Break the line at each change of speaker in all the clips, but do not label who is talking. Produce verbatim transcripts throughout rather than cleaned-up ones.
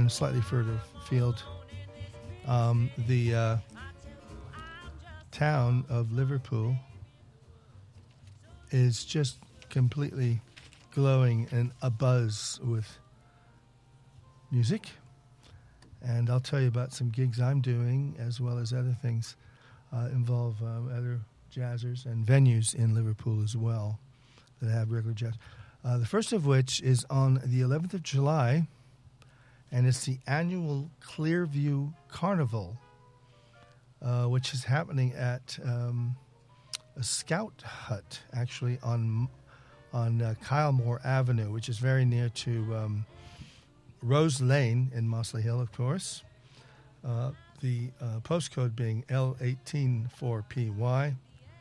and slightly further afield, um, the uh, town of Liverpool is just completely glowing and abuzz with music. And I'll tell you about some gigs I'm doing, as well as other things uh, involve um, other jazzers and venues in Liverpool as well that have regular jazz. Uh, the first of which is on the eleventh of July, and it's the annual Clearview Carnival, uh, which is happening at um, a scout hut, actually, on on uh, Kylemore Avenue, which is very near to um, Rose Lane in Mossley Hill, of course. Uh, the uh, postcode being L one eight four P Y,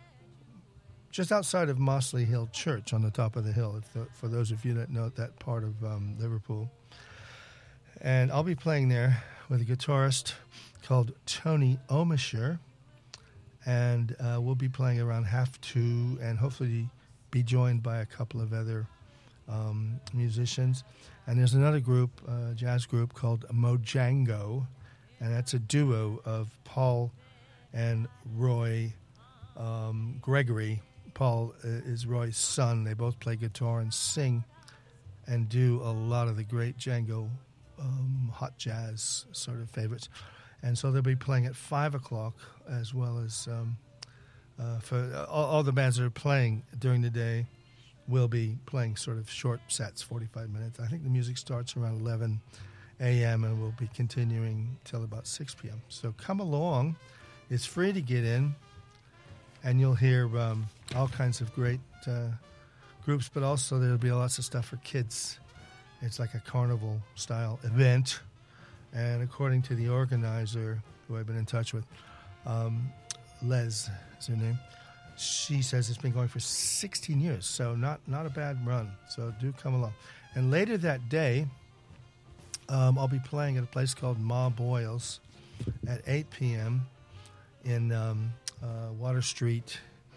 just outside of Mossley Hill Church on the top of the hill, if the, for those of you that know that part of um, Liverpool. And I'll be playing there with a guitarist called Tony Omisher, and uh, we'll be playing around half two and hopefully be joined by a couple of other um, musicians. And there's another group, uh, jazz group called Mojango, and that's a duo of Paul and Roy um, Gregory. Paul is Roy's son. They both play guitar and sing and do a lot of the great Django um, hot jazz sort of favorites. And so they'll be playing at five o'clock, as well as um, uh, for uh, all, all the bands that are playing during the day will be playing sort of short sets, forty-five minutes. I think the music starts around eleven a.m. and will be continuing till about six p.m. So come along. It's free to get in, and you'll hear um, all kinds of great uh, groups, but also there'll be lots of stuff for kids. It's like a carnival-style event, and according to the organizer, who I've been in touch with, um, Les is her name, she says it's been going for sixteen years, so not, not a bad run. So do come along. And later that day, um, I'll be playing at a place called Ma Boyle's at eight p.m. in um, uh, Water Street,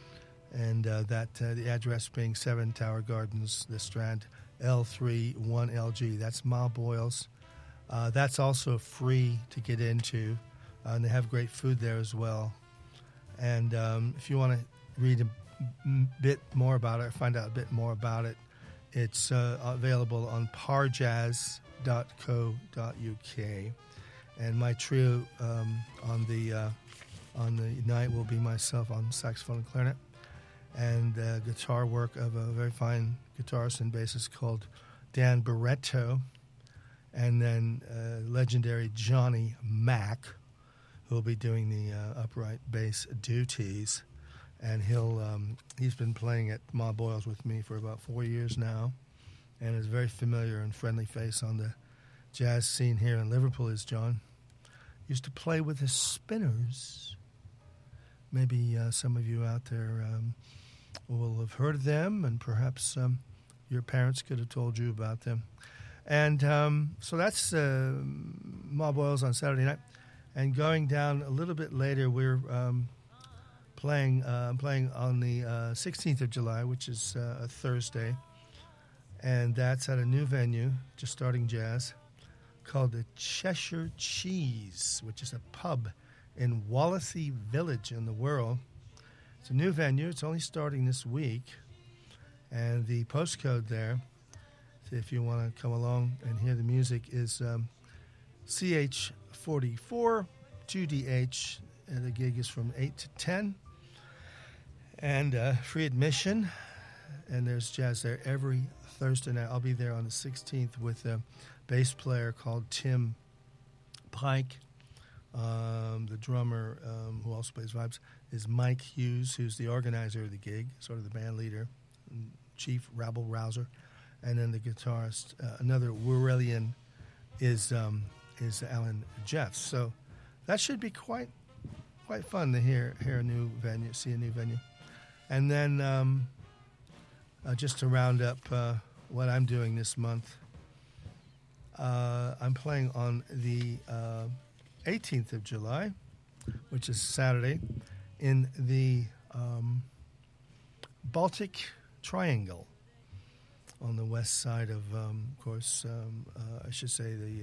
and uh, that uh, the address being seven Tower Gardens, the Strand, L three one L G. That's Ma Boyle's. Uh, that's also free to get into, uh, and they have great food there as well. And um, if you want to read a m- bit more about it, or find out a bit more about it, it's uh, available on parjazz dot co dot U K. And my trio um, on the uh, on the night will be myself on saxophone and clarinet, and uh, guitar work of a very fine guitarist and bassist called Dan Barretto, and then uh, legendary Johnny Mack, who will be doing the uh, upright bass duties. And he'll um, he's been playing at Ma Boyle's with me for about four years now, and is a very familiar and friendly face on the jazz scene here in Liverpool. Is John used to play with the Spinners. Maybe uh, some of you out there um, will have heard of them, and perhaps um, your parents could have told you about them. And um, so that's uh, Ma Boyle's on Saturday night. And going down a little bit later, we're um, playing uh, playing on the uh, sixteenth of July, which is uh, a Thursday. And that's at a new venue, just starting jazz, called the Cheshire Cheese, which is a pub in Wallasey Village in the Wirral. It's a new venue. It's only starting this week. And the postcode there, if you want to come along and hear the music, is um, C H forty-four two D H. And the gig is from eight to ten. And uh, free admission. And there's jazz there every Thursday night. I'll be there on the sixteenth with a bass player called Tim Pike. Um, the drummer, um, who also plays vibes, is Mike Hughes, who's the organizer of the gig, sort of the band leader, chief rabble rouser. And then the guitarist, uh, another Wirralian, is um, is Alan Jeffs. So that should be quite quite fun to hear hear a new venue, see a new venue. And then um, uh, just to round up uh, what I'm doing this month, uh, I'm playing on the uh, eighteenth of July, which is Saturday, in the um, Baltic Triangle on the west side of, um, of course, um, uh, I should say the